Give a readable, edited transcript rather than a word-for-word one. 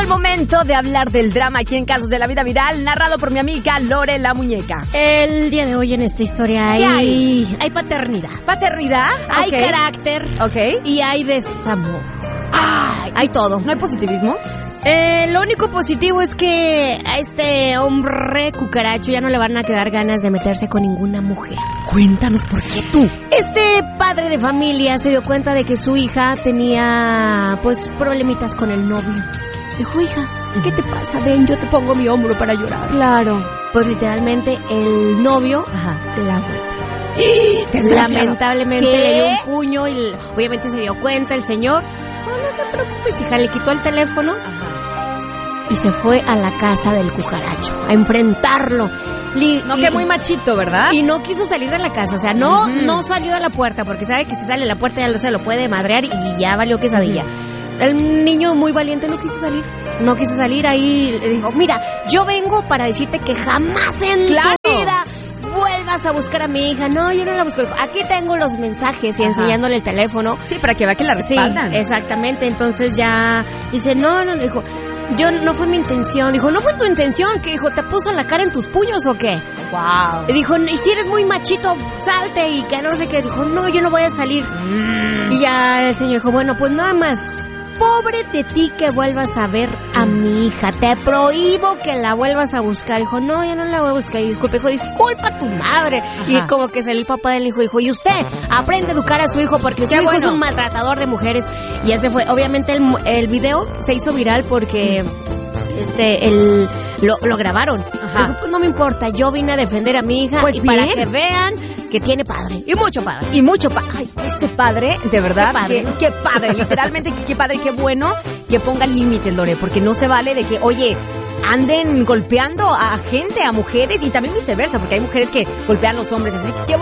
el momento de hablar del drama aquí en Casos de la Vida Viral, narrado por mi amiga Lore la Muñeca. El día de hoy en esta historia hay paternidad. ¿Paternidad? Hay Okay. carácter. Ok. Y hay desamor. Hay todo. ¿No hay positivismo? Lo único positivo es que a este hombre cucaracho ya no le van a quedar ganas de meterse con ninguna mujer. Cuéntanos por qué tú. Este padre de familia se dio cuenta de que su hija tenía, pues, problemitas con el novio. Dijo, hija, ¿qué te pasa? Ven, yo te pongo mi hombro para llorar. Claro. Pues literalmente el novio la golpeó. Lamentablemente ¿Qué? le dio un puño y obviamente se dio cuenta el señor. No te preocupes, hija, le quitó el teléfono y se fue a la casa del cucaracho a enfrentarlo. No, que muy machito, ¿verdad? Y no quiso salir de la casa, o sea, no salió de la puerta porque sabe que si sale de la puerta ya se lo puede madrear y ya valió quesadilla. El niño muy valiente no quiso salir, ahí le dijo, mira, yo vengo para decirte que jamás en tu vida vuelvas a buscar a mi hija. No, yo no la busco. Aquí tengo los mensajes y enseñándole el teléfono. Sí, para que vea que la respaldan. Sí, exactamente. Entonces ya dice, no, dijo, yo no fue mi intención. Dijo, ¿no fue tu intención? ¿Qué dijo? ¿Te puso la cara en tus puños o qué? Wow. Y dijo, y si eres muy machito, salte y que no sé qué. Dijo, no, yo no voy a salir. Y ya el señor dijo, bueno, pues nada más. Pobre de ti que vuelvas a ver a mi hija. Te prohíbo que la vuelvas a buscar. Dijo, no, ya no la voy a buscar. Y disculpa a tu madre. Ajá. Y como que salió el papá del hijo. Dijo, y usted aprende a educar a su hijo porque su hijo es un maltratador de mujeres. Y ese fue, obviamente el video se hizo viral porque lo grabaron. Dijo, pues no me importa, yo vine a defender a mi hija pues y bien. para que vean que tiene padre. Y mucho padre. Ay, ese padre, de verdad, qué padre, literalmente, qué padre, qué bueno que ponga límites, Lore, porque no se vale de que, oye, anden golpeando a gente, a mujeres y también viceversa, porque hay mujeres que golpean a los hombres, así que qué bueno.